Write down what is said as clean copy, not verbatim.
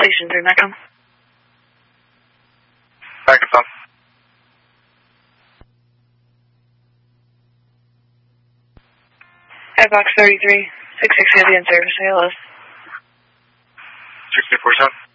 Station 3 Macon. Microphone. Airbox 33, 66 Heavy in service, ALS. 6247.